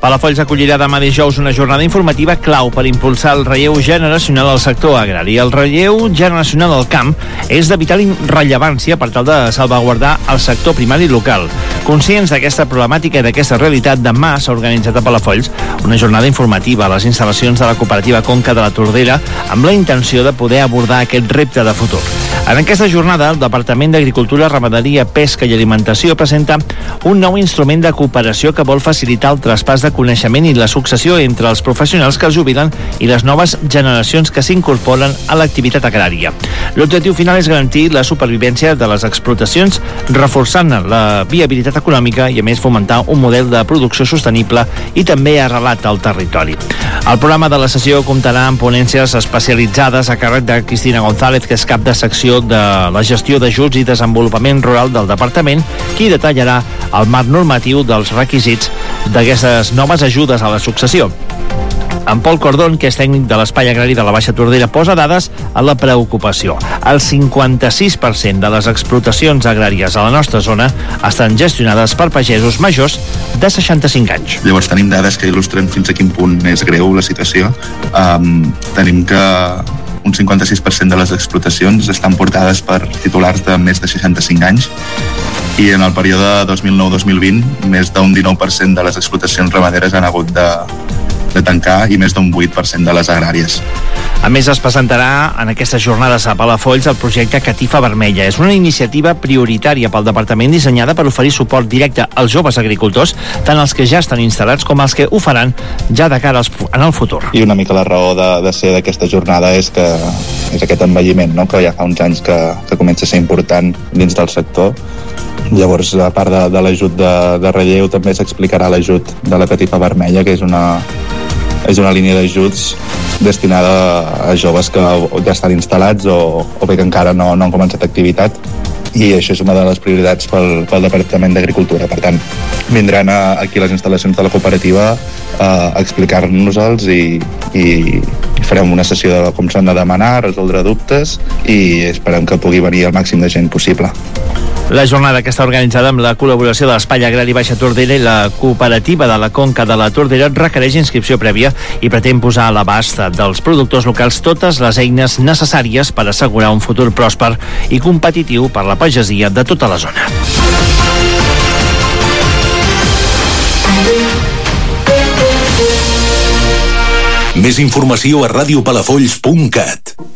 Palafolls acollirà demà dijous una jornada informativa clau per impulsar el relleu generacional al sector agrari. El relleu generacional al camp és de vital rellevància per tal de salvaguardar el sector primari local. Conscients d'aquesta problemàtica i d'aquesta realitat, demà s'ha organitzat a Palafolls una jornada informativa a les instal·lacions de la cooperativa Conca de la Tordera amb la intenció de poder abordar aquest repte de futur. En aquesta jornada, el Departament d'Agricultura, Ramaderia, Pesca i Alimentació presenta un nou instrument de cooperació que vol facilitar el traspàs de coneixement i la successió entre els professionals que es jubilen i les noves generacions que s'incorporen a l'activitat agrària. L'objectiu final és garantir la supervivència de les explotacions, reforçant la viabilitat econòmica i, a més, fomentar un model de producció sostenible i també arrelat al territori. El programa de la sessió comptarà amb ponències especialitzades a càrrec de Cristina González, que és cap de secció de la gestió d'ajuts i desenvolupament rural del departament, qui detallarà el marc normatiu dels requisits d'aquestes noves ajudes a la successió. En Pol Cordón, que és tècnic de l'Espai Agrari de la Baixa Tordera, posa dades a la preocupació. El 56% de les explotacions agràries a la nostra zona estan gestionades per pagesos majors de 65 anys. Llavors tenim dades que il·lustren fins a quin punt és greu la situació. Tenim que un 56% de les explotacions estan portades per titulars de més de 65 anys i en el període 2009-2020 més d'un 19% de les explotacions ramaderes han hagut de tancar i més d'un 8% de les agràries. A més, es presentarà en aquestes jornades a Palafolls el projecte Catifa Vermella. És una iniciativa prioritària pel departament dissenyada per oferir suport directe als joves agricultors, tant els que ja estan instal·lats com els que ho faran ja de cara en el futur. I una mica la raó de ser d'aquesta jornada és que és aquest envelliment, no? Que ja fa uns anys que comença a ser important dins del sector. Llavors, a part de l'ajut de relleu, també s'explicarà l'ajut de la Catifa Vermella, que és una línia d'ajuts destinada a joves que ja estan instal·lats o bé que encara no han començat activitat, i això és una de les prioritats pel Departament d'Agricultura. Per tant, vindran aquí a les instal·lacions de la cooperativa a explicar-nos-els i farem una sessió de com s'han de demanar, resoldre dubtes, i esperem que pugui venir el màxim de gent possible. La jornada, que està organitzada amb la col·laboració de l'Espai Agrari Baixa Tordera i la cooperativa de la Conca de la Tordera, requereix inscripció prèvia i pretén posar a l'abast dels productors locals totes les eines necessàries per assegurar un futur pròsper i competitiu per la pagesia de tota la zona. Més informació a radiopalafolls.cat.